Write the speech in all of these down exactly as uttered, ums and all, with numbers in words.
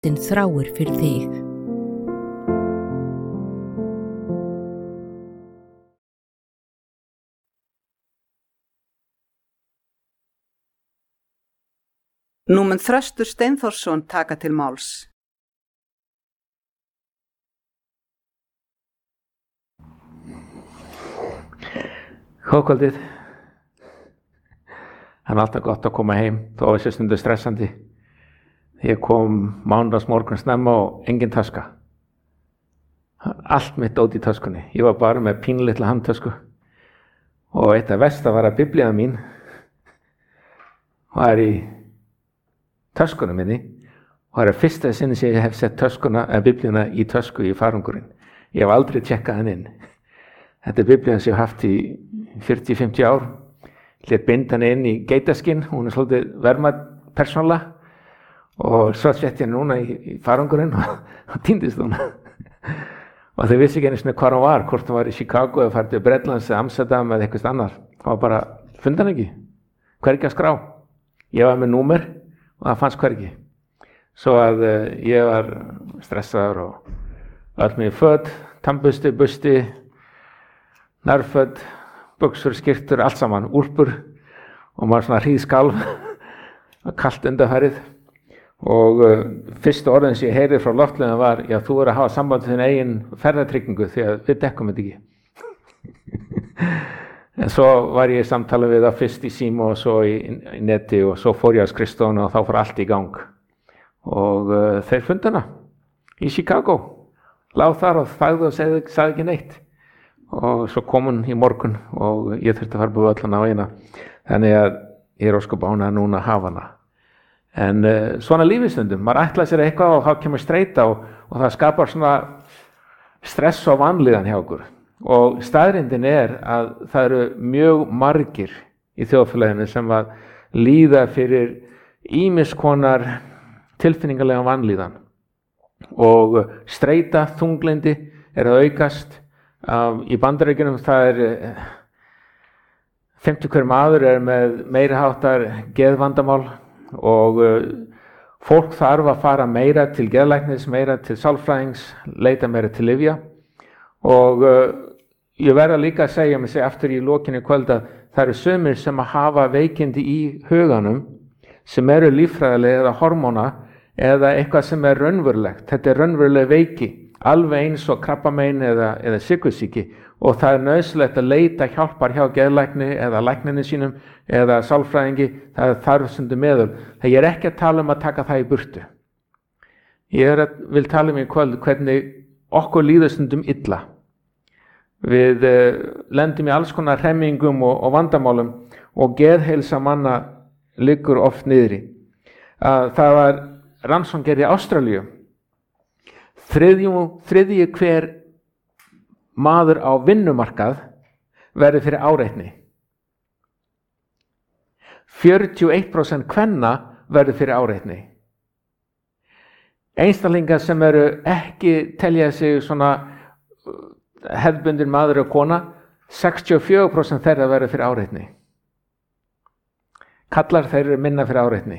Þinn þráir fyrir þig. Nú mun Þröstur Steinþórsson taka til máls. Góðkvöldið. Það er alltaf gott að koma heim, þó þessi stundu stressandi. Ég kom mánudagsmorgun snemma og engin taska. Allt mitt dót í töskunni. Ég var bara með pínlitla handtösku. Og eitt af versta var að biblían mín var í töskunum minni. Og það er fyrsta sinni sem ég hef sett töskuna, eða biblíuna í tösku í farangurinn. Ég hef aldrei tjekkað hann inn. Þetta er biblían sem ég hef haft í fjörutíu til fimmtíu ár. Lét binda hann inn í geitaskinn, hún er svolítið verðmæt persónulega. Og svo sett ég hann núna í, í farangurinn og, og týndist hún. Og þau vissi ekki einu sinni hvar hún var, hvort hún var í Chicago eða farið til Bretlands eða Amsterdam eða eitthvað annar. Það var bara, fundi hann ekki, hvergi að skrá. Ég var með númer og það fannst hvergi. Svo að uh, ég var stressaður og öll mig föt, tannbusti, busti, nærföt, buxur, skyrtur, allt saman, úlpur og maður svona hríðskalf, kalt undanfærið. Og uh, fyrstu orðin sem ég heyrði frá loftleiðum var, já, þú verður að hafa samband til þinn eigin ferðatryggingu því að við dekkum þetta ekki. En svo var ég í samtali við það fyrst í síma og svo í, í neti og svo fór ég á skrifstofuna og þá fór allt í gang. Og uh, þeir fundi hana í Chicago, lág þar og þagði og sagði, sagði ekki neitt. Og svo kom hún í morgun og ég þurfti að fara búið allan á eina. Þannig að ég er ósköp ánægður núna að hafa hana. En uh, svona lífistundum, maður ætlaði sér eitthvað og þá kemur streita og, og það skapar svona stress og vanlíðan hjá okkur. Og staðreyndin er að það eru mjög margir í þjóðfélaginu sem að líða fyrir ýmiss konar tilfinningalega vanlíðan. Og streita, þunglyndi er að aukast. Um, í Bandaríkjunum það er uh, fimmti hver maður er með meiri háttar geðvandamál. Og uh, fólk þarf að fara meira til geðlæknis, meira til sálfræðings, leita meira til lyfja. Og uh, ég verða líka að segja mig sig aftur í lokinni kvöld að það eru sumir sem að hafa veikindi í huganum sem eru líffræðilega eða hormóna eða eitthvað sem er raunverulegt. Þetta er raunveruleg veiki, alveg eins og krabbamein eða, eða sykursýki. Og það er nauðsynlegt að leita hjálpar hjá geðlækni eða lækninni sínum eða sálfræðingi, það þarf stundum meðul. Það ég er ekki að tala um að taka það í burtu. Ég er að, vil tala um í kvöld hvernig okkur líður stundum illa. Við uh, lendum í alls konar hremmingum og, og vandamálum og geðheilsa manna liggur oft niðri. Uh, það var rannsókn gerð í Ástralíu. Þriðji hver maður á vinnumarkað verður fyrir áreitni. fjörutíu og eitt prósent kvenna verður fyrir áreitni. Einstaklingar sem eru ekki telja sig svona hefðbundin maður og kona, sextíu og fjögur prósent þeirra verður fyrir áreitni. Kallar þeir eru minna fyrir áreitni.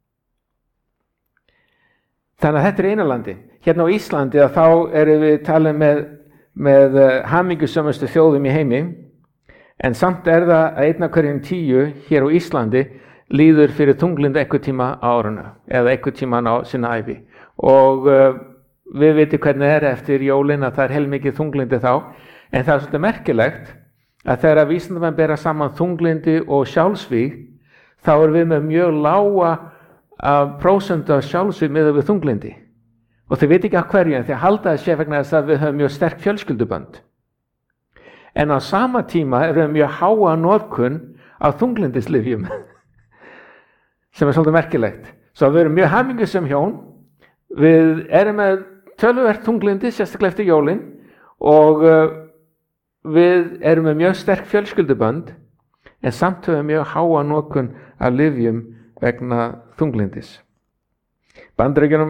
Þannig að þetta er eina landi. Hérna á Íslandi að þá erum við talið með með hamingjusömustu þjóðum í heimi, en samt er það að einn af hverjum tíu hér á Íslandi líður fyrir þunglyndi einhver tíma á árinu eða einhver tíma á sinna ævi. Og uh, við veitum hvernig er eftir jólin að það er heilmikið þunglyndi þá, en það er svolítið merkilegt að þegar vísindamenn bera saman þunglyndi og sjálfsvíg, þá erum við með mjög lága uh, prósentu af sjálfsvíg miðað við þunglyndi. Og þau veit ekki að hverju, en þau halda þessi vegna þess að við höfum mjög sterk fjölskyldubönd. En á sama tíma erum við mjög háa notkun á þunglyndislyfjum, sem er svolítið merkilegt. Svo við erum mjög hamingjusöm hjón, við erum með töluvert þunglyndi, sérstaklega eftir jólin, og uh, við erum með mjög sterk fjölskyldubönd, en samt höfum mjög háa notkun af lyfjum vegna þunglyndis. Bandaríkjunum,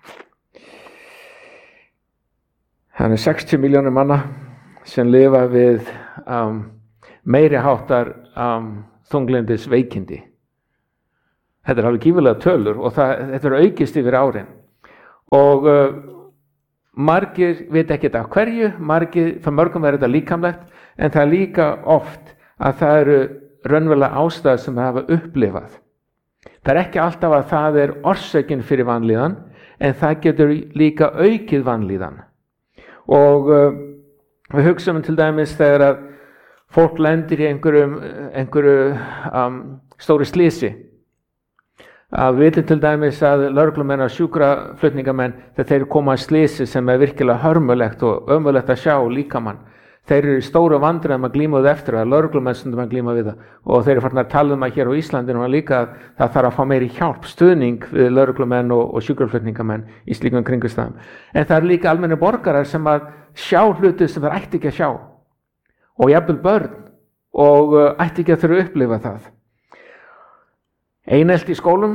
það er sextíu milljónir manna sem lifa við um, meiri háttar um, þunglyndis veikindi. Þetta er alveg gífurlega tölur og það, þetta er aukist yfir árin. og uh, margir veit ekki þetta hverju, margir, fyrir mörgum er þetta líkamlegt, en það er líka oft að það eru raunverulega ástæður sem það hafa upplifað. Það er ekki alltaf að það er orsökin fyrir vanlíðan, en það getur líka aukið vanlíðan. Og uh, við hugsaum til dæmis þegar að fólk lendir í einhverjum, einhverju um, stóri slysi. Að við vitum til dæmis að lögreglumenn og sjúkraflutningamenn, þegar þeir koma að slysi sem er virkilega hörmulegt og ömurlegt að sjá líkamann, þeir eru í stóru vandræðum að glíma við eftir það, lögreglumenn stundum að glíma við það, og þeir eru farin að tala um að hér á Íslandi og líka að það þarf að fá meiri hjálp, stuðning við lögreglumenn og, og sjúkraflutningamenn í slíkum kringumstæðum. En það eru líka almennir borgarar sem að sjá hluti sem þeir ætti ekki að sjá, og jafnvel börn, og uh, ætti ekki að þurfa að upplifa það. Einelti í skólum,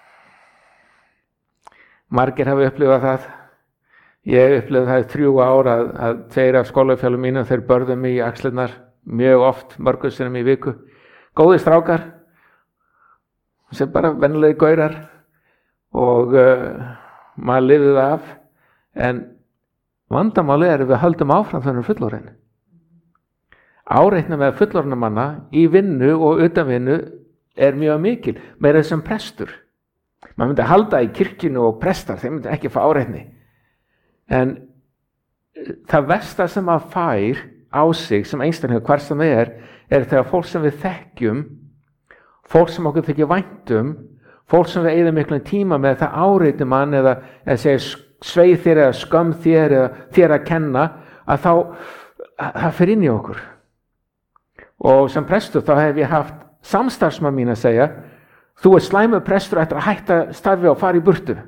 margir hafa upplifað það. Ég upplifði það í þrjú ár að, að tveir af skólafjölum mínum, þeir börðu mig í axlirnar mjög oft, mörgum sinnum í viku. Góðir strákar, sem bara venjulegi gaurar, og uh, maður lifði það af, en vandamálið er að við höldum áfram þannig fullorðin. Áreitna með fullorðna manna í vinnu og utan vinnu er mjög mikil, meira sem prestur. Maður myndi halda í kirkjunu og prestar, þeir myndi ekki fá áreitni. En það versta sem maður fær á sig sem einstaklingur, hvar sem það er, er þegar fólk sem við þekkjum, fólk sem okkur þykir vænt um, fólk sem við eyðum miklum tíma með, það áreitir mann eða, eða segir sveið þér eða skömm þér eða þér að kenna, að þá það fer inn í okkur. Og sem prestur þá hef ég haft samstarfsmann mín að segja, þú er slæmur prestur eftir að hætta starfi og fara í burtu.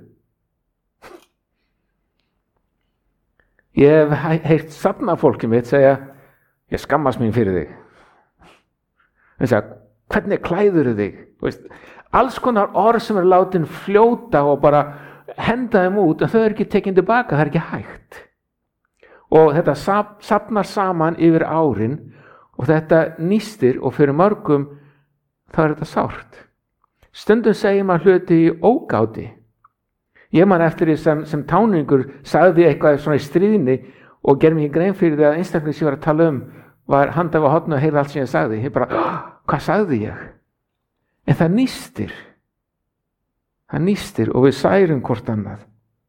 Ég hef heyrt safnafólkið mitt segja, ég skammast mín fyrir þig. Það segja, hvernig klæður þig? Veist, alls konar orð sem er látin fljóta og bara henda þeim út, en þau er ekki tekin tilbaka, það er ekki hægt. Og þetta safnar saman yfir árin, og þetta nýstir, og fyrir mörgum þá er þetta sárt. Stundum segir maður hluti í ógáti. Ég man eftir því sem, sem táningur sagði eitthvað svona í stríðni og gerði mig grein fyrir því að einstaklega sem ég var að tala um var handað á horninu og heyrði allt sem ég sagði. Ég bara, hvað sagði ég? En það nýstir. Það nýstir og við særum hvort annað.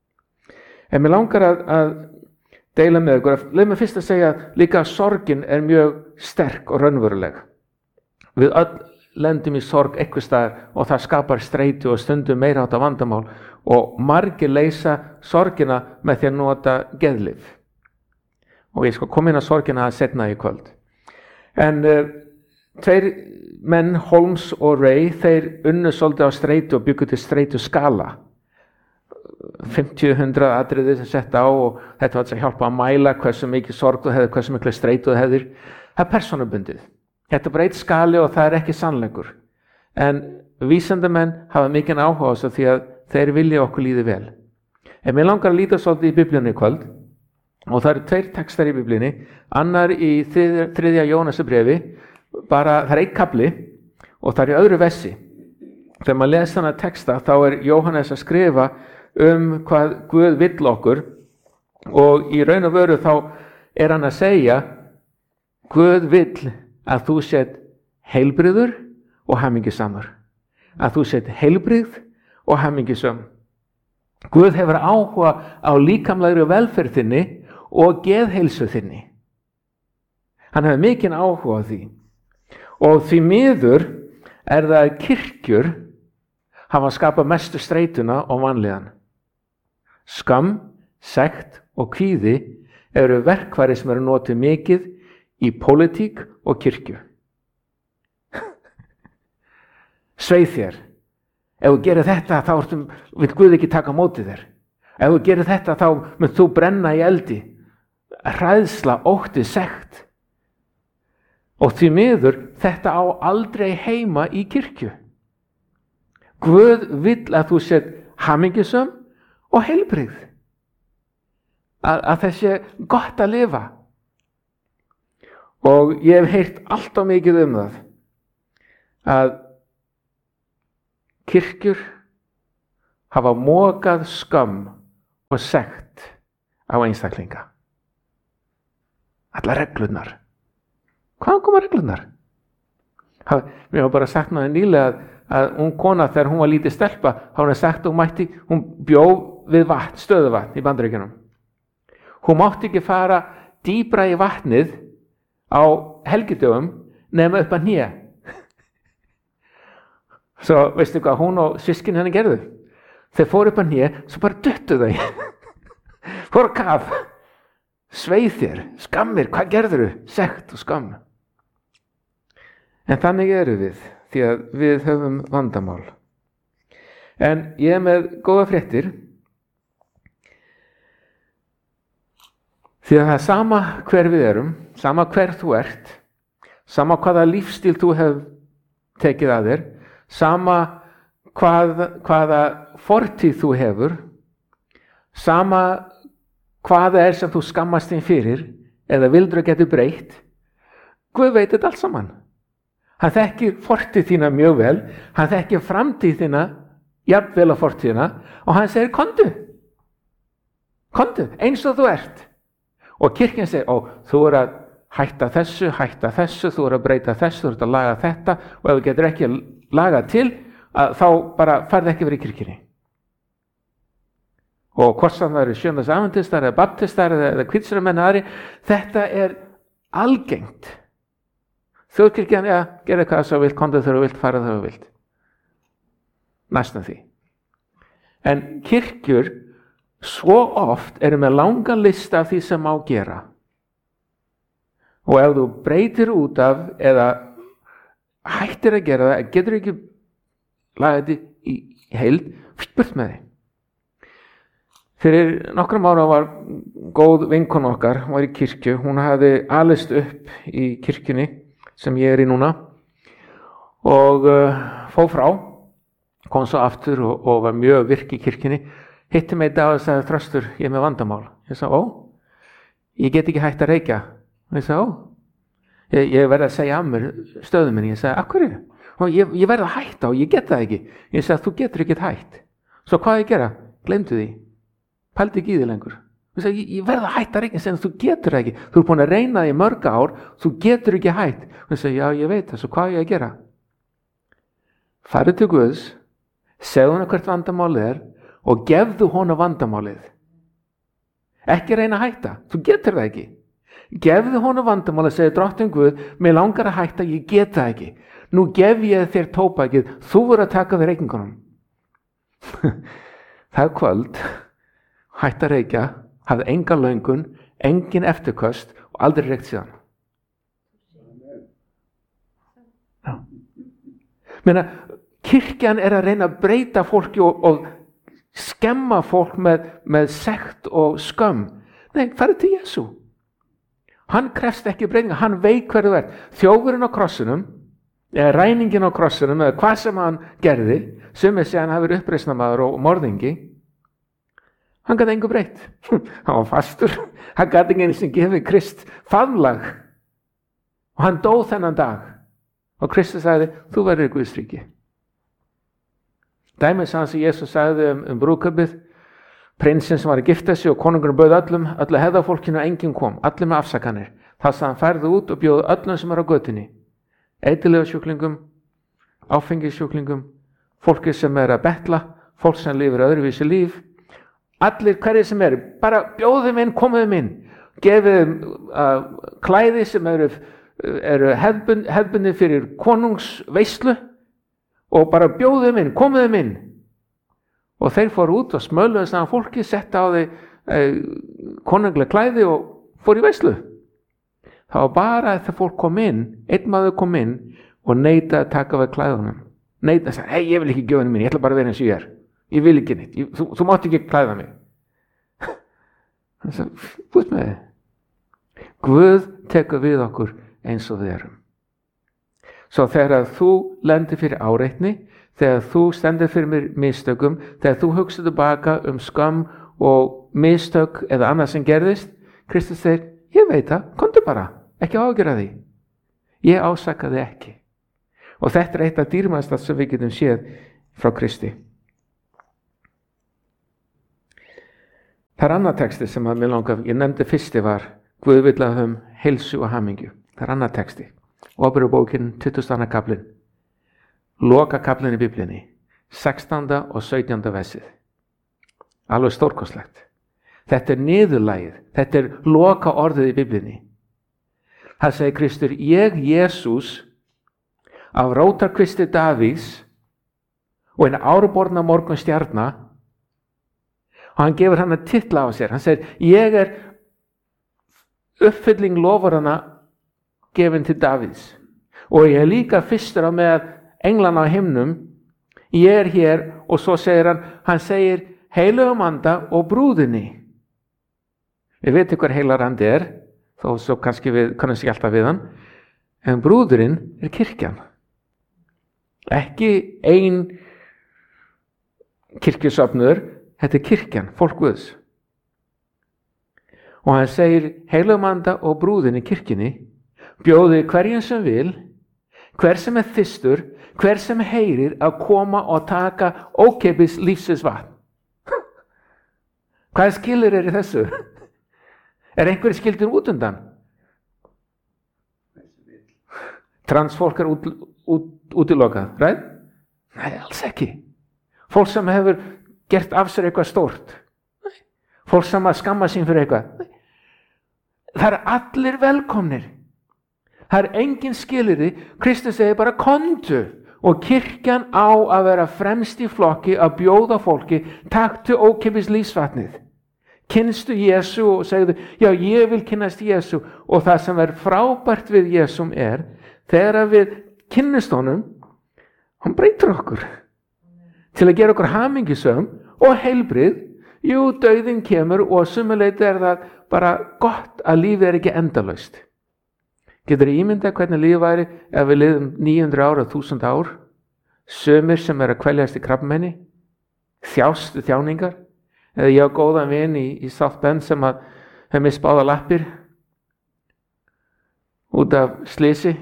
En mér langar að, að deila með ykkur. Leif mig fyrst að segja líka að sorgin er mjög sterk og raunveruleg. Við öll lendum í sorg eitthvað staðar og það skapar streitu og stundum meira átt af vandamál og margir leysa sorgina með því að nota geðlyf. Og ég skal koma inn á sorgina að setna í kvöld. En uh, tveir menn, Holmes og Ray, þeir unnu svolítið á streitu og byggu til streitu skala. fimmtíu hundrað atriði sem sett á og þetta var að hjálpa að mæla hversu mikið sorg þú hefðir, hversu mikið streitu þú hefðir. Það er persónubundið. Þetta er bara eitt skali og það er ekki sannleikur. En vísindamenn hafa mikinn áhuga á þessu því að þeir vilja okkur líði vel. En mér langar að líta svolítið í Biblíunni í kvöld og það eru tveir textar í Biblíunni, annar í þriðja, þriðja Jónasarbréfi, bara það er einn kafli og það er í öðru versi. Þegar maður les þennan texta þá er Jóhannes að skrifa um hvað Guð vill okkur og í raun og veru þá er hann að segja Guð vill að þú sett heilbrigður og hamingjusamur. Að þú sett heilbrigð og hamingjusöm. Guð hefur áhuga á líkamlegri velferð þinni og geðheilsu þinni. Hann hefur mikinn áhuga á því. Og því miður er það að kirkjur hafa skapað mestu streituna og vanlíðan. Skam, sekt og kvíði eru verkfæri sem eru notið mikið í pólitík og kirkju. Sveið þér. Ef þú gerir þetta þá ertum, vil Guð ekki taka móti þér. Ef þú gerir þetta þá mun þú brenna í eldi. Hræðsla, ótti, sekt. Og því miður þetta á aldrei heima í kirkju. Guð vill að þú sett hamingjusöm og heilbrigð. Að, að það sé gott að lifa. Og ég hef heyrt allt of mikið um það að kirkjur hafa mokað skam og sekt á einstaklinga. Allar reglurnar. Hvaðan koma reglurnar? Mér var bara sagt með það nýlega að, að hún kona þegar hún var lítið stelpa, þá hún sagt að hún mætti, hún bjó við vatn, stöðuvatn í Bandaríkjunum. Hún mátti ekki fara dýpra í vatnið á helgidögum nema upp að hné. Svo veistu hvað hún og systkin henni gerðu? Þeir fóru upp að hné, svo bara duttu þau. Fóru kaf. Sveið þér, skammir, hvað gerðuru? Sekt og skamm. En þannig eru við, því að við höfum vandamál. En ég er með góða fréttir, því að það er sama hver við erum, sama hver þú ert, sama hvaða lífstíl þú hefur tekið að þér, sama hvað, hvaða fortíð þú hefur, sama hvaða er sem þú skammast þín fyrir, eða vildur að geta breytt, Guð veit þetta allt saman. Hann þekkir fortíð þína mjög vel, hann þekkir framtíð þína, jafnvel á fortíðina, og hann segir, komdu, komdu, eins og þú ert. Og kirkjan segir, ó, þú er að hætta þessu, hætta þessu, þú er að breyta þessu, þú er að laga þetta, og ef þú getur ekki laga til, að, þá bara farði ekki verið í kirkjunni. Og hvort sem það eru sjöndas adventistar eða baptistar eða, eða kvitsramenn aðri, þetta er algengt. Þjóðkirkjan, ja, gerðu hvað þú vilt, komdu þegar þú vilt, fara þegar þú vilt. Næstum því. En kirkjur svo oft eru með langan lista af því sem má gera. Og ef þú breytir út af eða hættir að gera það, getur ekki laga þetta í heild, burt með þig. Fyrir nokkrum ára var góð vinkona okkar, var í kirkju, hún hafði alist upp í kirkjunni sem ég er í núna og uh, fór frá, kom svo aftur og, og var mjög virk í kirkjunni, hitti mig í dag og sagði, Þröstur, ég er með vandamál. Ég sagði, ó, ég get ekki hægt að reykja. Og ég sagði, ó, ég, ég verði að segja af mér stöðum minni. Ég sagði, akkur er? Og ég, ég verði að hætta og ég get það ekki. Ég sagði, þú getur ekki hætt. Svo hvað ég gera? Gleymdu því. Pældi ekki í því lengur. Ég sagði, ég, ég verði að hætta að reykja, sem þú getur það ekki. Þú er búin að reyna því mörg ár, þú getur ekki hætt. Og ég sagði, já, ég veit það, svo hvað ég að gera? Farðu til Guðs, segðu hana hvert vandamálið er og gefðu hana vandamálið. Ekki reyna að hætta, þú getur það ekki. Gefðu hana vandamálið, segðu drottinn Guð, mér langar að hætta, ég get það ekki. Nú gef ég þér tóbakið, þú voru að taka við reykingunum. Það er kvöld, hætta að reykja, hafði enga löngun, engin eftirköst og aldrei reykt síðan. Já. Meina, kirkjan er að reyna að breyta fólki og, og skemma fólk með, með sekt og skömm. Nei, farið til Jesú. Hann krefst ekki breytinga, hann veit hverðu er. Þjófurinn á krossinum, eða ræningin á krossinum, eða hvað sem hann gerði, sem er sér hann hafi verið uppreisnarmaður og morðingi, hann gæti engu breytt. Hann var fastur, hann gæti enginn sem gefið Krist faðmlag. Og hann dó þennan dag. Og Kristus sagði, þú verður í Guðs ríki. Dæmið sann sem Jesus sagði um, um brúðkaupið, prinsinn sem var að gifta sig og konungurinn bauð öllum, öllu hefðafólkinu og enginn kom, allir með afsakanir. Það sem hann færði út og bjóði öllum sem er á götunni. Eiturlyfjasjúklingum, áfengissjúklingum, fólki sem er að betla, fólk sem lifir öðruvísi líf, allir hverjir sem eru, bara bjóðum inn, komuðum inn, gefum uh, klæði sem eru, eru hefðbund, hefðbundi fyrir konungsveislu og bara bjóðum inn, komuðum inn. Og þeir fóru út og smöluðu saman fólki, setta á þau uh, konunglega klæði og fóru í veislu. Það var bara að það fólk kom inn, einn maður kom inn og neitaði að taka við klæðunum. Neitaði að segja, hei, ég vil ekki gjöfa henni mín, ég ætla bara að vera eins og ég er. Ég vil ekki neitt, ég, þú, þú mátt ekki klæða mig. Þannig að, búið með þið. Guð tekur við okkur eins og við erum. Svo þegar þú lendir fyrir áreitni, þegar þú stendur fyrir mistökum, þegar þú hugsar tilbaka um skam og mistök eða annað sem gerðist, Kristus segir, ég veit það, komdu bara, ekki ágjöra því. Ég ásaka þig ekki. Og þetta er eitt af dýrmætasta sem við getum séð frá Kristi. Það er annar texti sem að mér langar, ég nefndi fyrsti var Guð vill að höfum heilsu og hamingju. Það er annar texti. Óperubókin, tuttugasta og annar kaflinn. Loka kaflinn í Biblíunni. sextánda og sautjánda versið. Alveg stórkostlegt. Þetta er niðurlagið. Þetta er loka orðið í Biblíunni. Það segir Kristur, ég, Jesús, af rótarkvisti Davíðs og einn áruborna morgun stjarna, og hann gefur hann að titla á sér. Hann segir, ég er uppfylling loforðanna gefin til Davíðs og ég er líka fyrstur á með englana á himnum. Ég er hér, og svo segir hann, hann segir heilögum anda og brúðinni. Við veitum hver heilar andi er, þó svo kannski við kannast ekki alltaf við hann, en brúðurinn er kirkjan. Ekki ein kirkjusöfnur, þetta er kirkjan, fólk Guðs. Og hann segir heilögum anda og brúðinni kirkjunni, bjóði hverjum sem vil, hver sem er þyrstur, hver sem heyrir að koma og taka ókeypis lífsins vatn. Hvaða skilur er í þessu? Er einhverju skildur út undan? Transfólk er út, út, útilokað, ræð? Nei, alls ekki. Fólk sem hefur gert af sér eitthvað stórt. Fólk sem að skamma sín fyrir eitthvað. Það er allir velkomnir. Það er engin skilyrði. Kristus segir bara komdu, og kirkjan á að vera fremst í flokki að bjóða fólki, taktu ókeypis lífsvatnið. Kynnstu Jesú og segðu, já, ég vil kynnast Jesú. Og það sem er frábært við Jesúm er, þegar við kynnist honum, hann breytir okkur til að gera okkur hamingjusöm og heilbrigð. Jú, dauðinn kemur og sumuleyti er það bara gott að lífið er ekki endalaust. Getur ímyndað hvernig lífið væri ef við liðum níu hundruð ára, þúsund ár, sumir sem er að kveljast í krabbmeini, þjást þjáningar, eða ég á góðan vin í, í South Bend sem að hef misst báðar lappir út af slysi,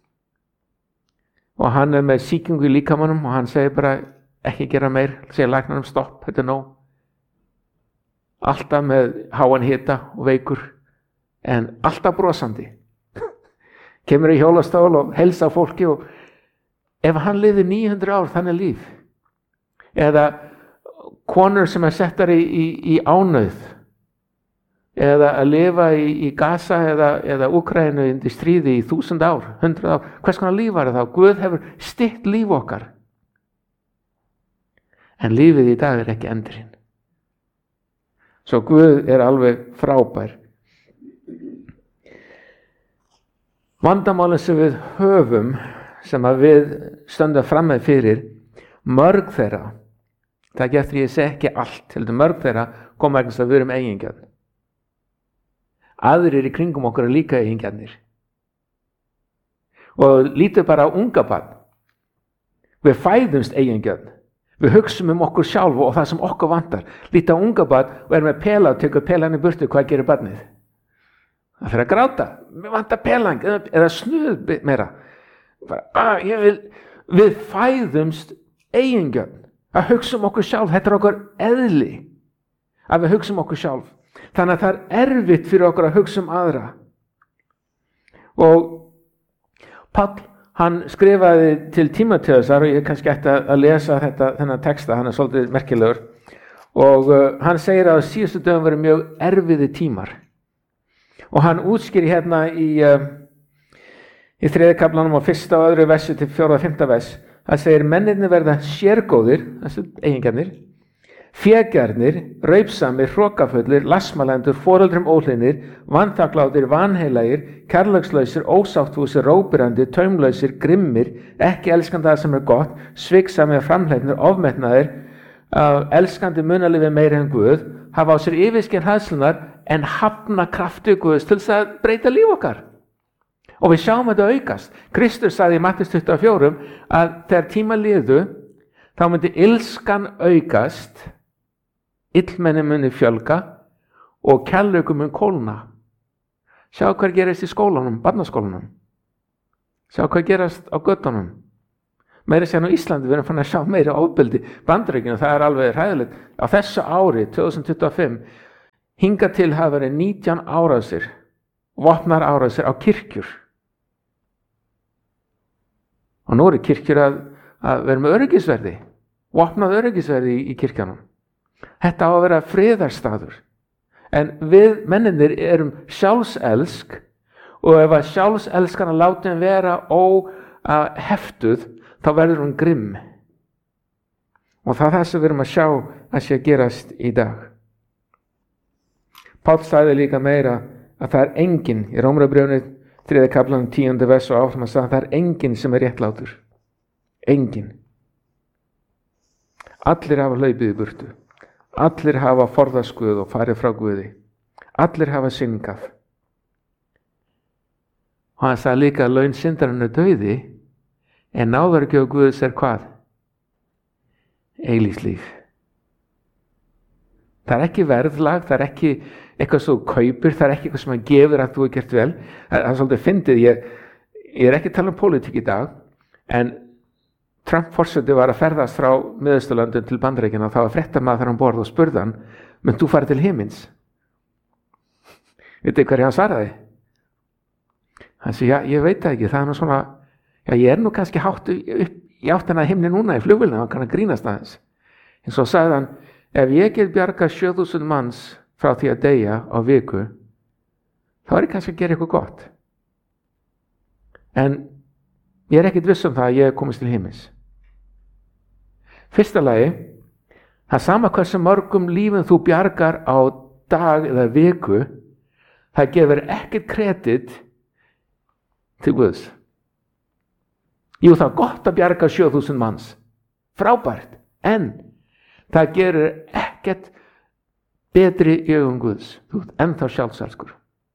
og hann er með sýkingu í líkamanum og hann segir bara ekki gera meir, segir læknanum stopp, þetta er nóg. Alltaf með háan hita og veikur, en alltaf brosandi. Kemur í hjólastól og helsa fólki, og ef hann lifir níu hundruð ár, þannig líf. Eða konur sem er settar í, í, í ánauð, eða að lifa í, í Gaza eða, eða Úkraínu í stríði í þúsund ár, hundrað ár. Hvers konar líf var það? Guð hefur stytt líf okkar. En lífið í dag er ekki endurinn. Svo Guð er alveg frábær. Vandamálinn sem við höfum, sem að við stöndum fram með fyrir, mörg þeirra, það getur ég segi ekki allt, heldur mörg þeirra koma ekkert að við erum eigingjarn. Aðrir í kringum okkur er líka eigingjarnir. Og lítið bara á unga barn. Við fæðumst eigingjarn. Við hugsum um okkur sjálf og það sem okkur vantar. Lítið á unga barn og erum með pela og tekur pelan í burtu, hvað gerir barnið? Það fyrir að gráta. Mér vantar pelang eða snuð meira. Bara, ah, ég vil, við fæðumst eigingjarn. Að hugsa um okkur sjálf, þetta er okkur eðli. Að við hugsa um okkur sjálf. Þannig að það er erfitt fyrir okkur að hugsa um aðra. Og Páll, hann skrifaði til Tímóteusar, og ég kannski ætti að lesa þetta, þennan texta, hann er svolítið merkilegur, og uh, hann segir að síðustu dögum verið mjög erfiði tímar. Og hann útskýri hérna í, uh, í þriðja kaflanum og fyrsta og öðru versi til fjórða og fimmta vers, það segir mennirnir verða sérgóðir, þessu eigingjarnir, fégjarnir, raupsamir, hrokafullir, lasmalendur, foreldrum óhleinir, vanþakklátir, vanheilagir, kærleikslausir, ósáttfúsir, rópirandi, taumlausir, grimmir, ekki elskandi það sem er gott, sviksamir, framhleypnir, ofmetnaðir, uh, elskandi munalifi meira en Guð, hafa á sér yfirskinn hræðslunar en hafna krafti Guðs til þess að breyta líf okkar. Og við sjáum þetta aukast. Kristur sagði í Mattheus tuttugu og fjögur að þegar tíma liðu, þá myndi illskan aukast, illmenni muni fjölga og kærleikur mun kólna. Sjá hvað gerist í skólanum, barnaskólanum. Sjá hvað gerast á göttunum. Meira sér á Íslandi, við erum fann að sjá meira ofbeldi. Bandaríkinu, það er alveg hræðilegt. Á þessu ári, tvö þúsund tuttugu og fimm, Hinga til hafa verið nítján árásir, vopnar árásir á kirkjur. Og nú eru kirkjur að, að vera með öryggisverði, vopnað öryggisverði í, í kirkjanum. Þetta á að vera friðarstaður. En við menninir erum sjálfselsk, og ef að sjálfselskana látum vera óheftuð, þá verður hún grimm. Og það er það sem við erum að sjá að sé að gerast í dag. Páll sagði líka meira að það er enginn, í Rómarbréfinu þriðja kaflanum tíundi vers og áfram að sagði að það er enginn sem er réttlátur. Enginn. Allir hafa hlaupið í burtu. Allir hafa forðast Guð og farið frá Guði. Allir hafa syndgað. Og hann sagði líka að laun syndarinnar er dauði, en náðargjöf Guðs er hvað? Eilífslíf. Það er ekki verðlag, það er ekki eitthvað sem þú kaupir, það er ekki eitthvað sem hann gefur að þú hefur gert vel. Það er svolítið fyndið, ég, ég er ekki að tala um pólitík í dag, en Trump forseti var að ferðast frá Miðausturlöndum til Bandaríkjanna og þá var fréttamaður þar um borð og spurði hann, mun þú fara til himins? Vitið hverju hann svaraði? Hann segi, já, ég veit það ekki, það er nú svona, já, ég er nú kannski hátt upp í áttina að himni núna í flugvélina, hann kann að grínast aðeins. En svo sagði hann, ef ég get bjarga sjö þúsund manns frá því að deyja á viku, þá er ég kannski að gera eitthvað gott. En ég er ekkit viss um það að ég komist til himins. Fyrsta lagi, það sama hversu mörgum lífum þú bjargar á dag eða viku, það gefur ekkert kredit til Guðs. Jú, það er gott að bjarga sjö þúsund manns. Frábært. En það gerir ekkert betri í augum Guðs. Þú ert ennþá sjálfselskur.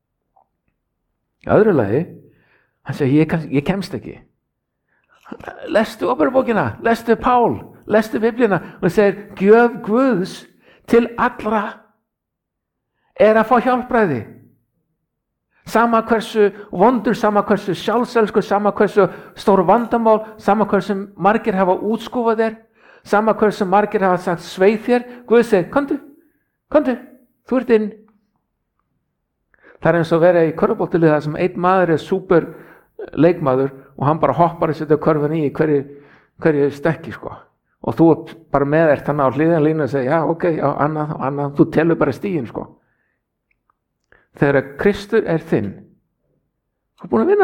Í öðru lagi, hann segir, ég, ég kemst ekki. Lestu Óperubókina, lestu Pál, lestu Biblíuna og hann segir, gjöf Guðs til allra er að fá hjálpræði. Sama hversu vondur, sama hversu sjálfselskur, sama hversu stóru vandamál, sama hversu margir hafa útskúfað þér, sama hversu margir hafa sagt sveið þér, Guð segir, komdu, komdu, þú ert inn. Það er eins og vera í körfuboltaliði þar sem einn maður er súper leikmaður og hann bara hoppar að setja körfun í hverju, hverju stekki, sko. Og þú ert bara með þér þannig á hliðan línu og segir, já, ok, já, annað, annað, þú telur bara stígin, sko. Þegar Kristur er þinn, þú er búin að vinna.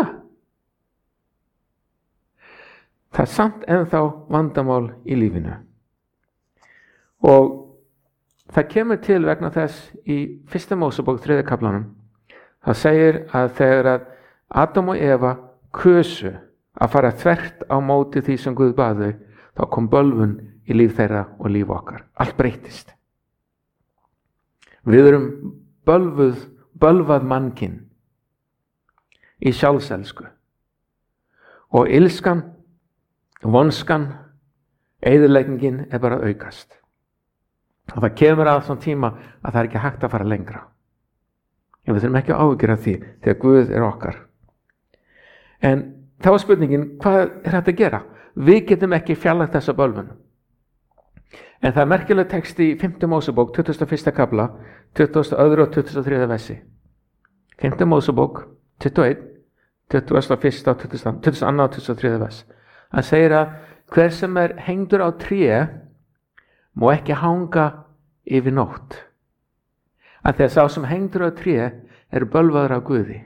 Það er samt ennþá vandamál í lífinu. Og það kemur til vegna þess í fyrsta Mósebók þriðja kaflanum. Það segir að þegar að Adam og Eva kusu að fara þvert á móti því sem Guð bað þau, þá kom bölvun í líf þeirra og líf okkar. Allt breytist. Við erum bölvuð bölvað mannkinn í sjálfselsku og ilskan, vonskan, eyðileggingin er bara aukast. Og það kemur að svona tíma að það er ekki hægt að fara lengra. En við þurfum ekki að áhyggjur af því þegar Guð er okkar. En þá er spurningin, hvað er hægt að gera? Við getum ekki fjarlægt þessa bölvun. En það er merkileg text í fimmta Mósebók, tuttugasta og fyrsta kafla, tuttugasta og öðru og tuttugasta og þriðja versi. fimmta Mósebók, tuttugu og eitt, tuttugasta og fyrsta og tuttugasta og öðru og tuttugasta og þriðja vers. Það segir að hver sem er hengdur á tré má ekki hanga yfir nótt. Að þess að sá sem hengdur á tré er bölvaður af Guði.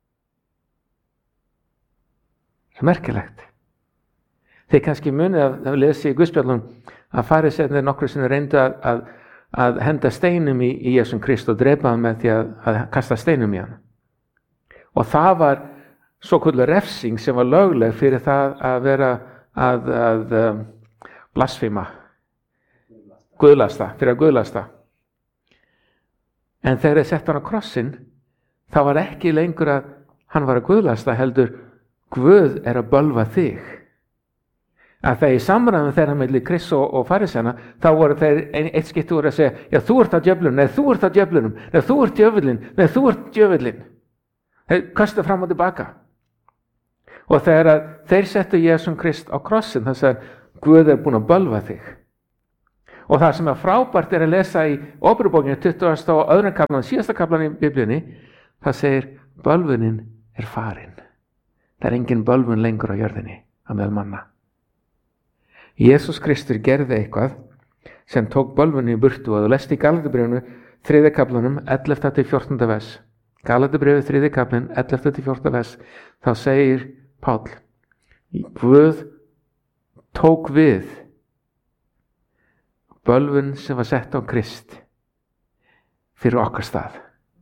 Það er merkilegt. Þeir kannski munið að það lesi í Guðspjallum að farisæarnir nokkru sinni reyndu að, að, að henda steinum í, í Jesúm Krist og drepa hann með því að, að kasta steinum í hann. Og það var svokölluð refsing sem var lögleg fyrir það að vera að, að um, blasfema, guðlasta, fyrir að guðlasta. En þegar þeir sett hann á krossin, þá var ekki lengur að hann var að guðlasta, heldur Guð er að bölva þig. Að það í samræðum þeirra milli Krists og, og farisæna, þá voru þeir ein, eitt skipti voru að segja, já þú ert á djöflunum, nei þú ert á djöflunum, nei þú ert djöfullin, nei þú ert djöfullin. Þeir kastu fram og tilbaka. Og þegar að þeir settu Jesúm Krist á krossin, þess að Guð er búin að bölva þig. Og það sem er frábært er að lesa í Óperubókinu tuttugasta og öðrum kaflan, síðasta kaflan í Biblíunni, það segir bölvunin er farin. Það er engin bölvun lengur á jörðinni að meðal manna. Jesús Kristur gerði eitthvað sem tók bölvunni í burtu og þú lest í Galatarbréfinu þriðja kaflanum ellefta til fjórtánda vers. Galatarbréfið þriðji kaflinn ellefta til fjórtánda vers. Þá segir Páll, Guð tók við bölvun sem var sett á Krist fyrir okkar stað.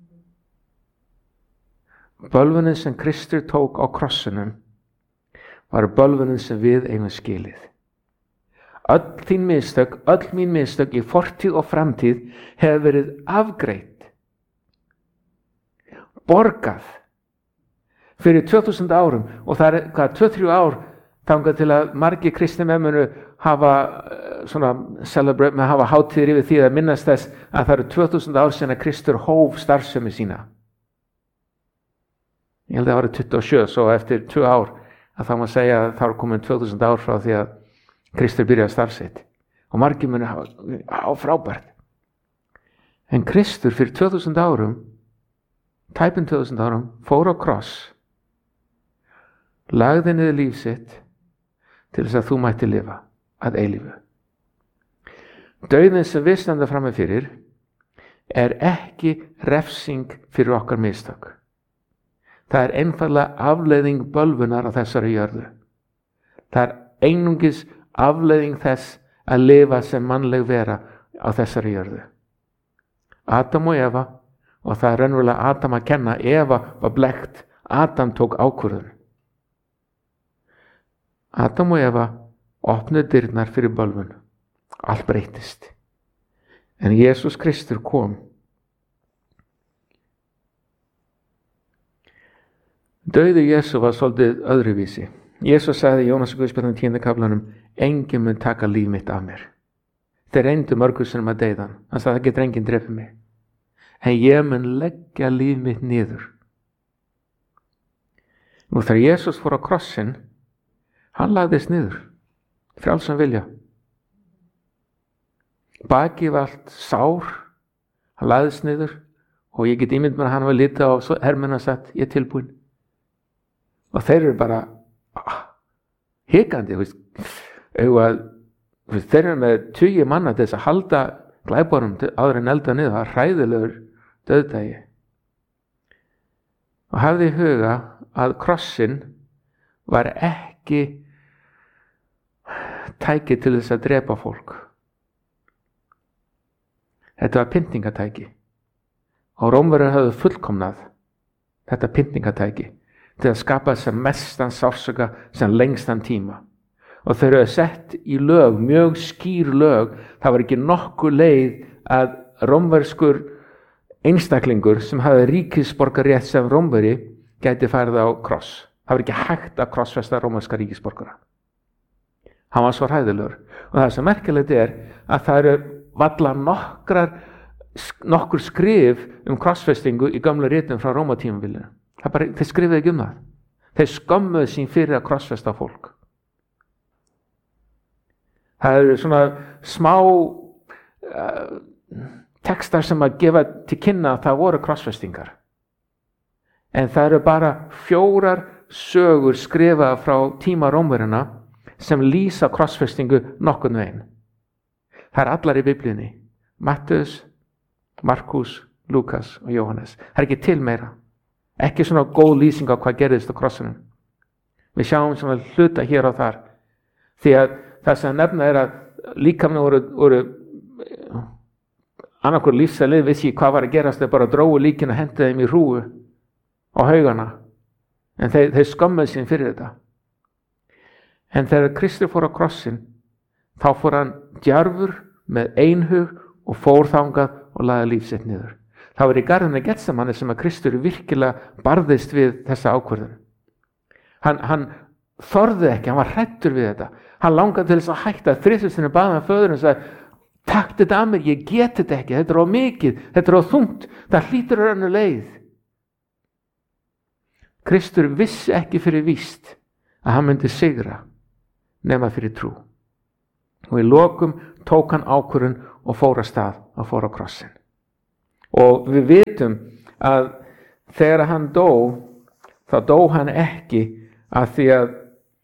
Bölvunin sem Kristur tók á krossinum var bölvunin sem við eigum skilið. Öll þín mistök, öll mín mistök í fortíð og framtíð hefur verið afgreitt, borgað fyrir tvö þúsund árum, og það er hvað, tvö til þrjú ár þangað til að margir kristni menn munu hafa svona celebrate með hafa hátíðir yfir því að minnast þess að það eru tvö þúsund ár síðan að Kristur hóf starfsemi sína. Ég held að það var tuttugu og sjö, svo eftir tvö ár að þá má segja að það er komin tvö þúsund ár frá því að Kristur byrjaði starf sitt. Og margir munu hafa á frábært. En Kristur fyrir tvö þúsund árum, tæpum tvö þúsund árum, fór á kross, lagði niður líf sitt til þess að þú mætti lifa að eilífu. Dauðinn sem við standa frammi fyrir er ekki refsing fyrir okkar mistök. Það er einfaldlega afleiðing bölvunar á þessari jörðu. Það er einungis afleiðing þess að lifa sem mannleg vera á þessari jörðu. Adam og Eva, og það er raunverulega Adam að kenna, Eva var blekkt, Adam tók ákvörðun. Adam og Eva opnuðu dyrnar fyrir bölvun. Allt breytist. En Jesús Kristur kom. Dauði Jesú var svolítið öðruvísi. Jesús sagði í Jónas Guðspjallanum tíunda kaflanum, enginn mun taka líf mitt af mér. Þeir reyndu mörgum sinnum að deyða hann. Hann sagði, það getur enginn drepið mig. En ég mun leggja líf mitt niður. Nú þegar Jesús fór á krossin, hann lagðist niður. Frjálsan vilja. Bakið var allt sár. Hann lagðist niður. Og ég get ímynd mér að hann var litið á hermenn og sagt, ég er tilbúin. Og þeir eru bara hikandi, veist, að, veist, þeir eru með tugi manna til þess að halda glæparum áður en elda niður, það er hræðilegur dauðdagi. Og hafði í huga að krossin var ekki tæki til þess að drepa fólk. Þetta var pyntingatæki, og Rómverjar höfðu fullkomnað þetta pyntingatæki til að skapa sem mestan sársauka sem lengstan tíma. Og þau eru sett í lög, mjög skýr lög. Það var ekki nokkuð leið að rómverskur einstaklingur sem hafði ríkisborgarétt sem Rómveri gæti farið á kross. Það var ekki hægt að krossfesta rómverska ríkisborgara. Hann var svo hræðilegur. Og það sem merkilegt er að það eru varla nokkrar, nokkur skrif um krossfestingu í gamla ritum frá Rómatímabilinu. Það bara, þeir skrifuðu ekki um það. Þeir skömmuðu sín fyrir að krossfesta fólk. Það eru svona smá uh, textar sem að gefa til kynna að það voru krossfestingar. En það eru bara fjórar sögur skrifaða frá tíma Rómverjana sem lýsa krossfestingu nokkurn veginn. Það er allar í Biblíunni. Mattheus, Markus, Lúkas og Jóhannes. Það er ekki til meira. Ekki svona góð lýsing á hvað gerðist á krossinum. Við sjáum svona hluta hér og þar. Því að það sem nefna er að líkamni voru, voru annarkur lífsælið vissi hvað var að gerast, þeir bara drógu líkin og hentu þeim í hrúgu á haugana. En þeir, þeir skömmuðu sín fyrir þetta. En þegar Kristur fór á krossin, þá fór hann djarfur með einhug og fór þangað og lagði líf sitt niður. Það var í garðinu Getsemanni sem að Kristur virkilega barðist við þessa ákvörðun. Hann, hann þorði ekki, hann var hræddur við þetta. Hann langaði til þess að hætta, þrisvar bað hann föðurinn og sagði, takk þetta að mér, ég get þetta ekki, þetta er á mikið, þetta er á þungt, það hlýtur að önnur leið. Kristur vissi ekki fyrir víst að hann myndi sigra nema fyrir trú. og í lokum tók hann ákvörðun og fór að stað og fór á krossin. Og við vitum að þegar hann dó, þá dó hann ekki að því að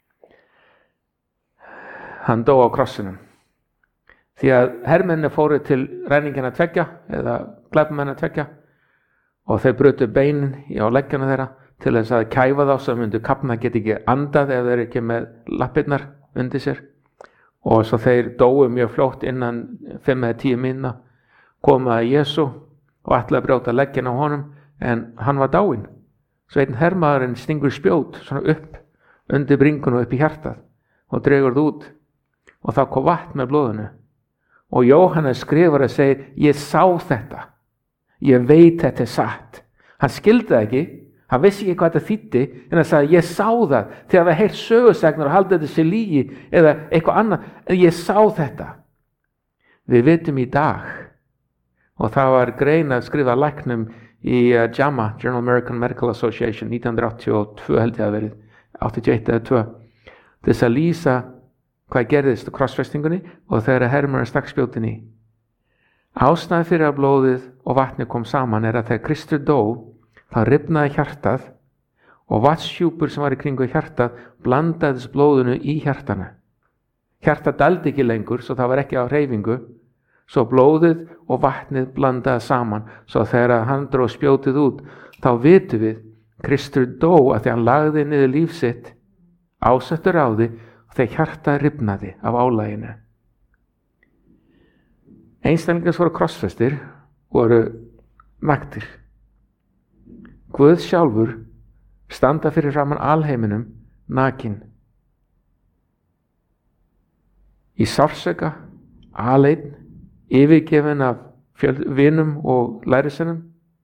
hann dó á krossinum. Því að hermennir fóru til ræningina tveggja eða glæpamenn tveggja og þeir brutu beinin á leggjana þeirra til þess að kæfa þá sem myndu kafna, geti ekki andað ef þeir ekki með lappirnar undir sér. Og svo þeir dóu mjög fljótt innan fimm eða tíu mínútna, komu að Jesú og ætlaði að brjóta leggina á honum, en hann var dáinn. Svo einn hermaðurinn stingur spjót svona upp undir bringun og upp í hjartað og dregur það út og þá kom vatn með blóðinu. Og Jóhannes skrifar að segja, ég sá þetta, ég veit þetta er satt. Hann skildi það ekki, hann vissi ekki hvað þetta þýddi, en hann sagði, ég sá það, þegar það heyrt sögusagnar og haldið þetta sér lígi eða eitthvað annað, en ég sá þetta. Við vitum í dag, og það var grein að skrifa læknum í uh, JAMA, Journal American Medical Association, nítján hundruð áttatíu og tvö held ég að verið, áttatíu og eitt eða tvö, þess að lýsa hvað gerðist á krossfestingunni og þegar hermurinn stakk spjótin í. Ástæðan fyrir að blóðið og vatnið kom saman er að þegar Kristur dó, þá rifnaði hjartað og vatnshjúpur sem var í kringu hjartað blandaðist blóðinu í hjartanu. Hjartað dældi ekki lengur, svo það var ekki á hreyfingu, svo blóðið og vatnið blandaði saman, svo þegar hann dró spjótið út, þá vitum við, Kristur dó að því hann lagði niður líf sitt, ásettur á því, og þegar hjartað rifnaði af álaginu. Einstaklingar sem voru krossfestir voru naktir. Guð sjálfur standa fyrir framan alheiminum nakinn. Í sársauka, aleinn, yfirgefinn af vinum og lærisveinum.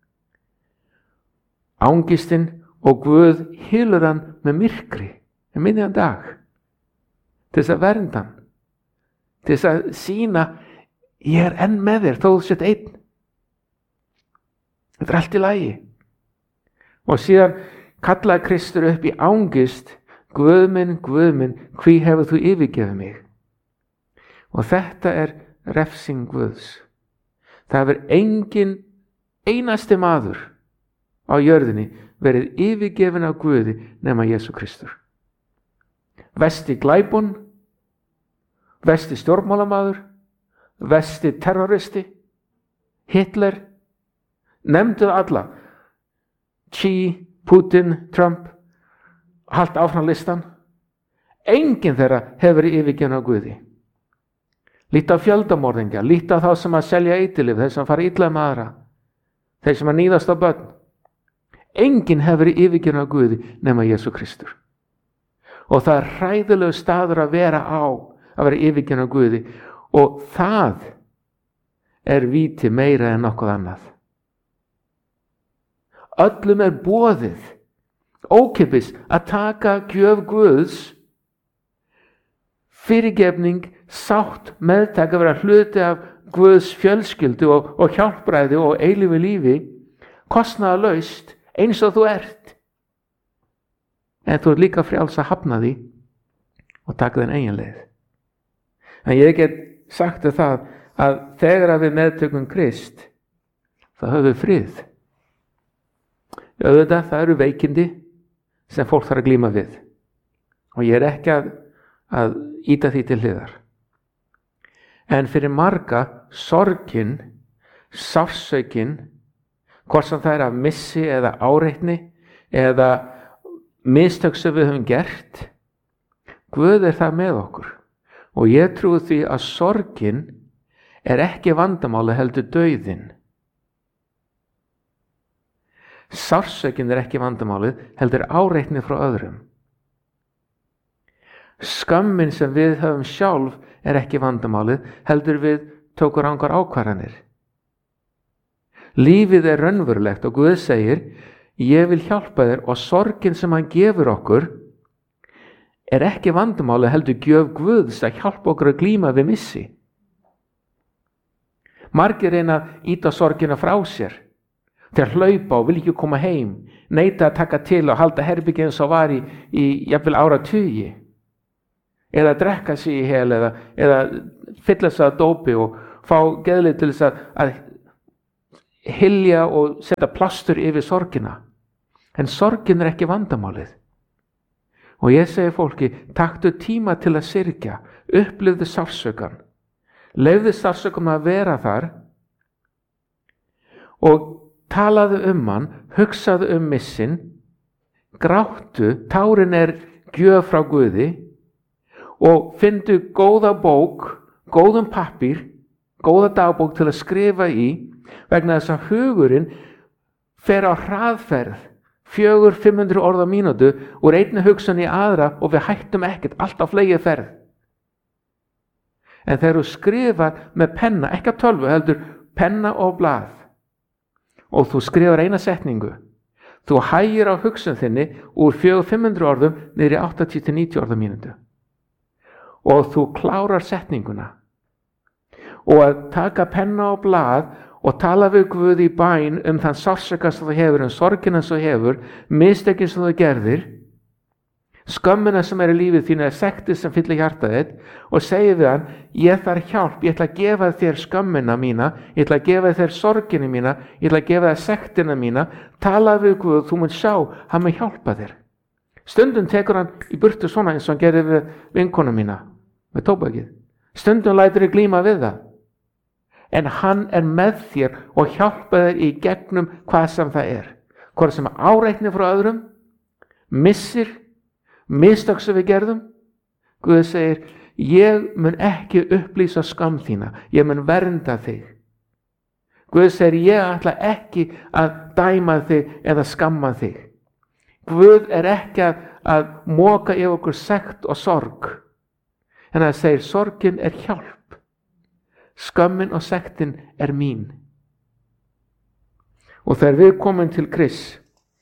Ángistinn og Guð hylur hann með myrkri um miðjan dag til þess að vernda hann, til þess að sýna ég er enn með þér þó þú sért einn. Þetta er allt í lagi. Og síðan kallaði Kristur upp í ángist, Guð minn, Guð minn, hví hefur þú yfirgefið mig? Og þetta er refsing Guðs. Það hefur engin einasti maður á jörðinni verið yfirgefin af Guði nema Jesú Kristur. Vesti glæpun, vesti stjórnmálamaður, vesti terroristi, Hitler, nefndu alla, Xi, Putin, Trump, halt áfram listan. Enginn þeirra hefur verið yfirgefin af Guði. Líta á fjöldamorðingja, líta á þá sem að selja eiturlyf, þeir sem fara illa með aðra, þeir sem að níðast á börn. Enginn hefur verið yfirgefin af Guði nema Jesú Kristur. Og það er hræðilegu staður að vera á, að vera yfirgefin af Guði, og það er víti meira en nokkuð annað. Öllum er boðið, ókeypis, að taka gjöf Guðs, fyrirgefning, sátt, meðtak, að vera hluti af Guðs fjölskyldu og, og hjálpræði og eilífu lífi, kostnaðarlaust, eins og þú ert. En þú ert líka frjáls að hafna því og taka þinn eigin leið. En ég get sagt þér það að þegar við meðtökum Krist, þá höfum við frið. Auðvitað, það eru veikindi sem fólk þarf að glíma við. Og ég er ekki að, að ýta því til hliðar. En fyrir marga, sorgin, sársaukin, hvort sem það er af missi eða áreitni eða mistök sem við höfum gert, Guð er það með okkur. Og ég trúi því að sorgin er ekki vandamáli heldur dauðinn. Sársaukin er ekki vandamálið heldur áreitni frá öðrum. Skömmin sem við höfum sjálf er ekki vandamálið heldur við tókum rangar ákvarðanir. Lífið er raunverulegt og Guð segir, ég vil hjálpa þér, og sorgin sem hann gefur okkur er ekki vandamáli heldur gjöf Guðs að hjálpa okkur að glíma við missi. Margir reyna að ýta sorgina frá sér, þeir hlaupa og vil ekki koma heim, neita að taka til og halda herbergi eins og var í, í jafnvel áratugi. eða drekka sig í hel eða, eða fylla sig að dópi og fá geðlið til þess að, að hylja og setja plástur yfir sorgina. En sorgin er ekki vandamálið. Og ég segi fólki, taktu tíma til að syrgja, upplifðu sársaukann, leyfðu sársaukann að vera þar og talaðu um hann, hugsaðu um missin, gráttu, tárin er gjöf frá Guði og fyndu góða bók, góðum pappír, góða dagbók til að skrifa í vegna þess að hugurinn fer á hraðferð, fjögur, fimm hundruð orð á mínútu úr einni hugsun í aðra og við hættum ekkert, alltaf fleigi ferð. En þegar þú skrifar með penna, ekki að tölvu, heldur penna og blað og þú skrifar eina setningu, þú hægir á hugsun þinni úr fjögur, fimm hundruð orðum niður í áttatíu til níutíu orð á mínútu og þú klárar setninguna og að taka penna og blað og tala við Guð í bæn um þann sársauka sem þú hefur, um sorgina sem þú hefur, mistökin sem þú gerðir, skömmina sem er í lífið þínu, eða sektið sem fyllir hjartað þitt og segir við hann, ég þarf hjálp, ég ætla að gefa þér skömmina mína, ég ætla að gefa þér sorgina mína, ég ætla að gefa þér sektina mína, tala við Guð, þú mun sjá, hann mun hjálpa þér. Stundum tekur hann í burtu svona eins og hann gerði við vinkona mína, með tóbakið. Stundum lætur þér glíma við það. En hann er með þér og hjálpa þér í gegnum hvað sem það er. Hvað sem áreitni frá öðrum, missir, mistök sem við gerðum. Guð segir, ég mun ekki upplýsa skam þína, ég mun vernda þig. Guð segir, ég ætla ekki að dæma þig eða skamma þig. Guð er ekki að, að moka yfir okkur sekt og sorg. En það segir, sorgin er hjálp. Skömmin og sektin er mín. Og þegar við komum til Krists,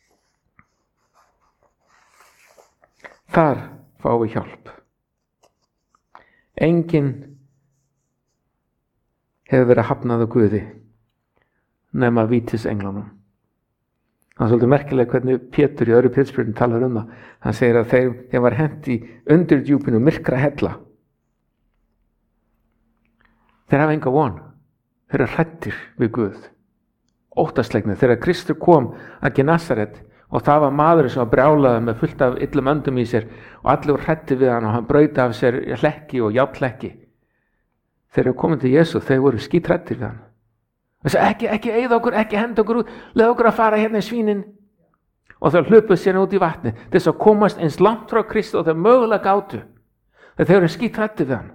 þar fáum við hjálp. Enginn hefur verið hafnað á Guði nema vítisenglanum. Það er svolítið merkilega hvernig Pétur í öðru Pétursbréfinu talar um það. Hann segir að þeir, þeir var hent í undir djúpinu myrkra hella. Þeir hafa enga von. Þeir eru hræddir við Guð. Óttaslegnir. Þegar Kristur kom að Genasaret og það var maður sem var brjálaður með fullt af illum öndum í sér og allir voru hræddir við hann og hann braut af sér hlekki og járnhlekki. Þeir eru komin til Jesú, þeir voru skítræddir við hann. Það sagði, ekki, ekki eyða okkur, ekki henda okkur út, leið okkur að fara hérna í svínin. Og þeir hlupuð sér út í vatni til þess að komast eins langt frá Kristi og þeir mögulega gátu. Þeir eru skítræddir við hann.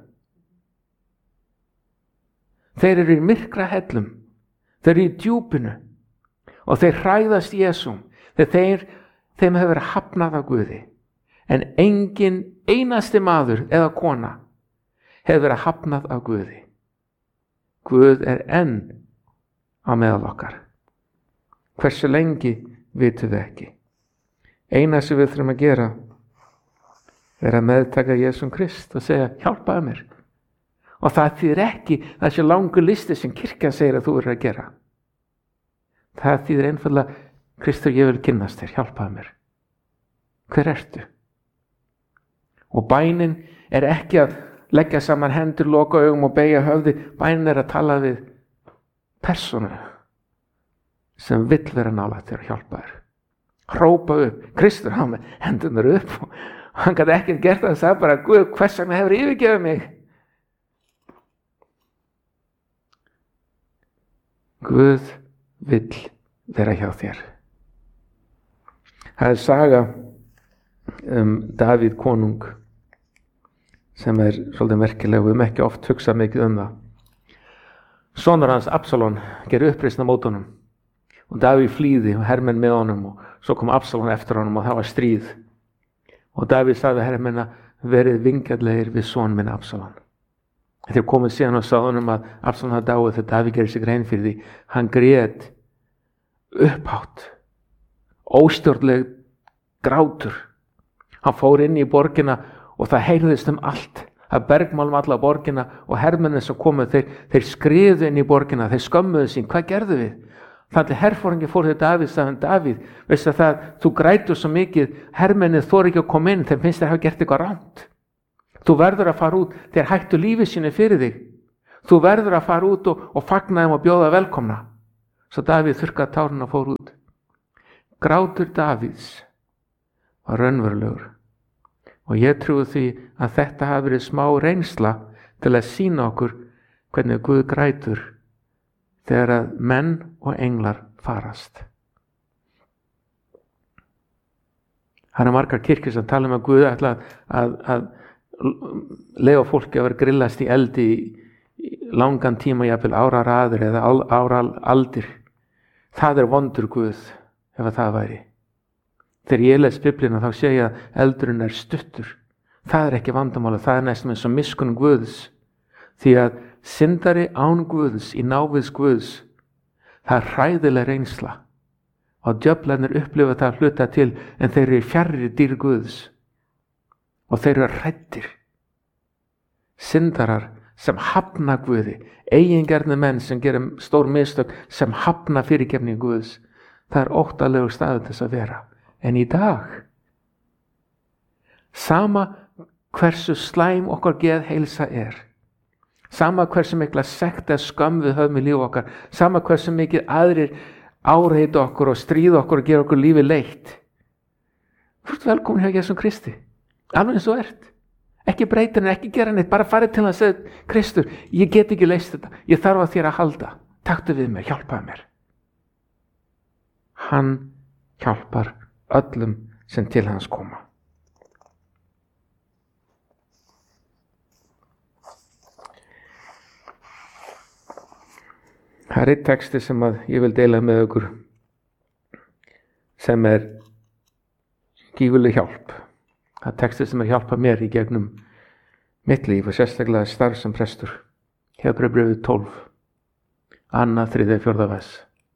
Þeir eru í myrkra hellum, þeir eru í djúpinu og þeir hræðast Jesúm, þegar þeir, þeim hefur verið hafnað á Guði. En engin einasti maður eða kona hefur verið hafnað á Guði. Guð er enn á meðal okkar. Hversu lengi vitum við ekki. Eina sem við þurfum að gera er að meðtaka Jesúm Krist og segja, hjálpaðu mér. Og það þýðir ekki þessi langur listi sem kirkjan segir að þú verður að gera. Það þýðir einfaldlega, Kristur, ég vil kynnast þér, hjálpaðu mér. Hver ertu? Og bænin er ekki að leggja saman hendur, loka augum og beygja höfði. Bænin er að tala við persónu sem vill vera nálægt þér og hjálpa þér. Hrópa upp. Kristur hafa með hendurnar upp og hann gæti ekkert gert það, það sagði bara, Guð, hvers vegna hefur yfirgefið mig? Guð vill vera hjá þér. Það er saga um Davíð konung sem er svolítið merkileg og við höfum ekki oft hugsað mikið um það. Sonur hans Absalón gerir uppreisn á móti honum og Davíð flýði og hermenn með honum og svo kom Absalón eftir honum og það var stríð. Og Davíð sagði hermenn verið vingjarlegir við son minn Absalón. Þeir komið síðan og sagði honum að Absalón hafði dáið þegar Davíð gerir sig grein fyrir því. Hann grét upphátt, óstjórnleg grátur. Hann fór inn í borgina og það heyrðist um allt. Það bergmálum alla borgina og hermennir sem komuð, þeir, þeir skriðu inn í borgina, þeir skömmuðu sín. Hvað gerðu við? Þannig herforingi fór til Davíð, sagði Davíð, veistu það, þú grætur svo mikið, hermennir þor ekki að koma inn, þeim finnst þeir hafa gert eitthvað rangt. Þú verður að fara út, þeir hættu lífi sínu fyrir þig. Þú verður að fara út og, og fagna þeim og bjóða velkomna. Svo Davíð þurrkaði tárin og fór út. Grátur Davíðs var raunverulegur. Og ég trúi því að þetta hafi verið smá reynsla til að sýna okkur hvernig Guð grætur þegar að menn og englar farast. Það eru margar kirkjur sem tala um að Guð ætla að, að leyfa fólki að vera grillast í eldi í langan tíma, jafnvel áraraðir eða áraldir. Það er vondur Guð ef það væri. Þegar ég les Biblíuna þá sé ég að eldurinn er stuttur. Það er ekki vandamáli, það er næstum eins og miskunn Guðs. Því að syndari án Guðs í náviðs Guðs, það er hræðileg reynsla. Og djöflarnir upplifa það að hluta til, en þeir eru fjarri dýr Guðs. Og þeir eru hræddir. Syndarar sem hafna Guði, eigingerni menn sem gerir stór mistök, sem hafna fyrirgefni Guðs, það er óttalegur staður þess að vera. En í dag, sama hversu slæm okkar geðheilsa er, sama hversu mikla sekt eða skömm við höfum í líf okkar, sama hversu mikið aðrir áreita okkur og stríða okkur og gera okkur lífi leitt. Þú ert velkomin hjá Jesús Kristi, alveg eins og ert. Ekki breyta henni, ekki gera neitt, bara farið til að segja, Kristur, ég get ekki leyst þetta, ég þarf að þér að halda, taktu við mér, hjálpaðu mér. Hann hjálpar öllum sem til hans koma. Það er einn texti sem að ég vil deila með ykkur sem er gífurleg hjálp. Það er texti sem er hjálpað mér í gegnum mitt líf og sérstaklega starf sem prestur. Hebreubréfið tólf, annað, þriðja, fjórða vers.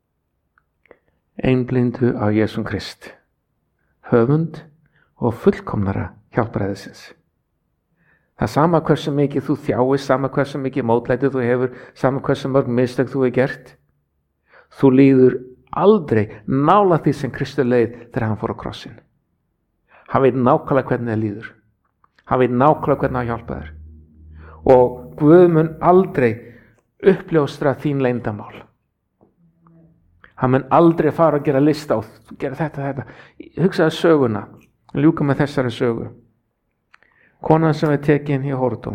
Einblíndu á Jesúm Krist, höfund og fullkomnara hjálparæðisins. Það er sama hversu mikið þú þjáist, sama hversu mikið mótlætið þú hefur, sama hversu mörg mistök þú hefur gert. Þú líður aldrei nálægt því sem Kristur leið þegar hann fór á krossin. Hann veit nákvæmlega hvernig það líður. Hann veit nákvæmlega hvernig hann hjálpa þér. Og Guð mun aldrei uppljóstra þín leyndamál. Hann mun aldrei fara að gera lista og gera þetta, þetta. Hugsaðu söguna, ljúka með þessari sögu. Konan sem er tekin í Hórdóm.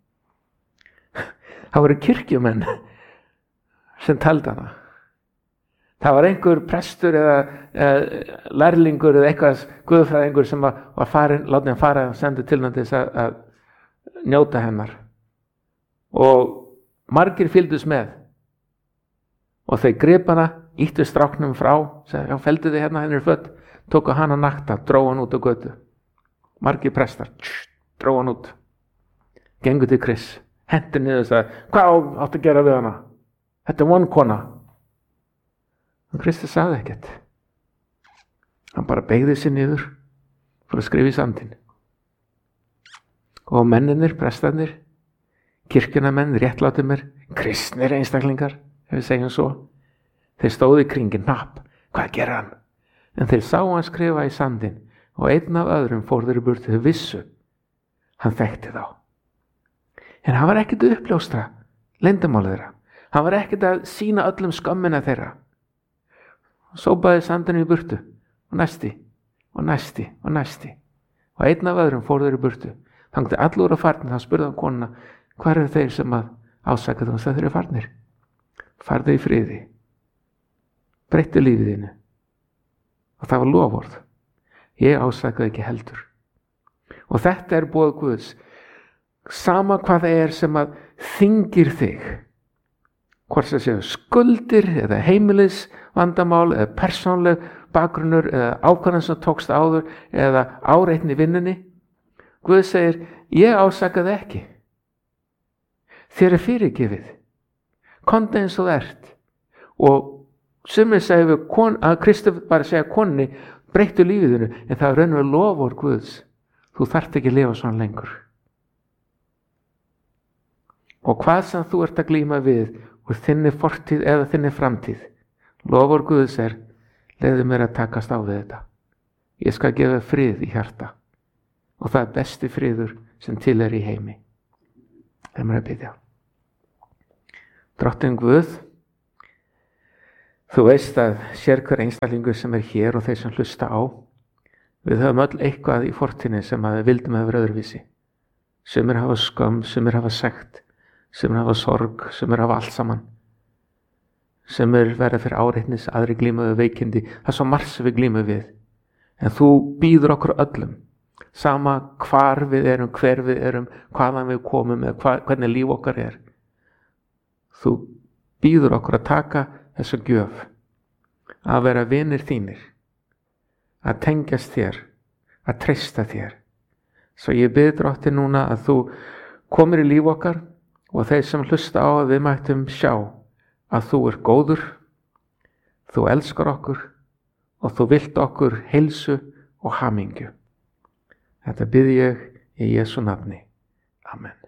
Það voru kirkjumenn sem taldi hana. Það var einhver prestur eða, eða lærlingur eða eitthvað guðfræðingur sem var, var farin, látið hann fara og sendið til hann til þess að, að njóta hennar. Og margir fylgdust með. Og þau grip hana, ýttu stráknum frá, sagði, já, feldu þið hérna, henni er fött, tóku hann að nakta, dróðu hann út á götu. Margir prestar, tss, dróðu hann út. Gengu til Kris, hendur niður og sagði, hvað áttu að gera við hana? Þetta er von kona. Og Kristus sagði ekkert. Hann bara beygði sig niður fyrir að skrifa í sandinn. Og menninir, prestarnir, kirkjunamenn, réttlátumir, kristnir einstaklingar, ef við segjum svo, þeir stóðu í kringin, napp, hvað gerir hann? En þeir sá hann skrifa í sandinn og einn af öðrum fór þeir í burtu, þau vissu. Hann þekkti þá. En hann var ekkert að uppljóstra leyndarmál þeirra. Hann var ekkert að sýna öllum skömmina þeirra. Sópaði sandinu í burtu og næsti og næsti og næsti og einn af öðrum fór þeir í burtu. Þangað til allir voru farnir, þá spurði hann konuna, hvar eru þeir sem að ásaka þeim að þeir eru farnir? Farðu í friði, breyttu lífið þínu. Og það var loforð. Ég ásakaði ekki heldur. Og þetta er boð Guðs. Sama hvað það er sem að þyngir þig, hvort það séu skuldir eða heimilis vandamál eða persónleg bakgrunnur eða ákvarðan sem tókst áður eða áreitni í vinnunni. Guð segir, ég ásakaði ekki. Þér er fyrirgefið. Komdu eins og þú ert. Og sumir segja við kon, að Kristur bara segja konunni, breyttu lífiðinu, en það er raunverulega loforð Guðs. Þú þarft ekki að lifa svona lengur. Og hvað sem þú ert að glíma við úr þinni fortíð eða þinni framtíð, lofur Guðs er, leiðu mér að takast á við þetta. Ég skal gefa frið í hjarta og það er besti friður sem til er í heimi. Þeim er að biðja. Drottinn Guð, þú veist að sér hver einstaklingur sem er hér og þeir sem hlusta á, við höfum öll eitthvað í fortíðinni sem að við vildum að vera öðruvísi. Sumir hafa skömm, sumir hafa sekt, sumir hafa sorg, sumir hafa allt saman. Sumir verða fyrir áreitnis, aðri glíma við veikindi. Það er svo margt sem við glíma við. En þú býður okkur öllum, sama hvar við erum, hver við erum, hvaðan við komum eða hva, hvernig líf okkar er. Þú býður okkur að taka þessa gjöf, að vera vinir þínir, að tengjast þér, að treysta þér. Svo ég bið Drottinn núna að þú komir í líf okkar og þeir sem hlusta á að við mættum sjá að þú er góður, þú elskar okkur og þú vilt okkur heilsu og hamingju. Þetta bið ég í Jesú nafni. Amen.